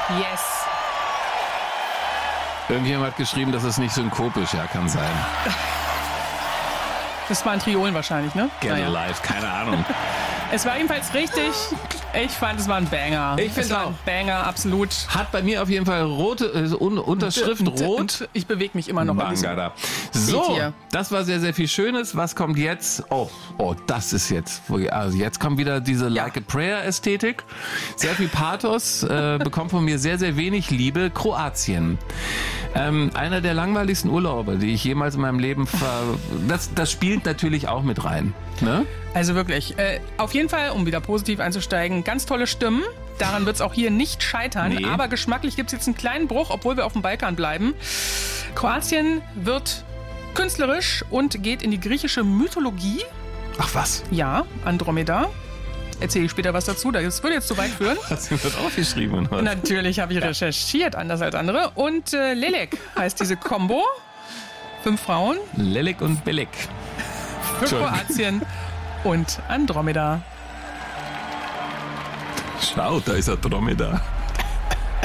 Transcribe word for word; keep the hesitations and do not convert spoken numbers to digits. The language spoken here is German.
Yes. Irgendjemand hat geschrieben, das ist nicht synkopisch. Ja, kann sein. Das waren Triolen wahrscheinlich, ne? Get Naja. Alive, keine Ahnung. Es war ebenfalls richtig. Ich fand, es war ein Banger. Ich finde es war auch. ein Banger, absolut. Hat bei mir auf jeden Fall rote äh, Un- Unterschrift rot. Ich bewege mich immer noch ein bisschen. Mangada. So, Seht ihr. das war sehr, sehr viel Schönes. Was kommt jetzt? Oh, oh, das ist jetzt. Also jetzt kommt wieder diese Ja. Like a Prayer Ästhetik. Sehr viel Pathos, äh, bekommt von mir sehr, sehr wenig Liebe. Kroatien. Ähm, einer der langweiligsten Urlaube, die ich jemals in meinem Leben ver... Das, das spielt natürlich auch mit rein. Ne? Also wirklich, äh, auf jeden Fall, um wieder positiv einzusteigen, ganz tolle Stimmen. Daran wird es auch hier nicht scheitern. Nee. Aber geschmacklich gibt es jetzt einen kleinen Bruch, obwohl wir auf dem Balkan bleiben. Kroatien wird künstlerisch und geht in die griechische Mythologie. Ach was? Ja, Andromeda. Erzähle ich später was dazu, das würde jetzt zu weit führen. Hast du das aufgeschrieben? Oder? Natürlich habe ich recherchiert, anders als andere. Und äh, Lelek heißt diese Combo. Fünf Frauen Lelek und Belek. für Kroatien und Andromeda. Schau, da ist Andromeda.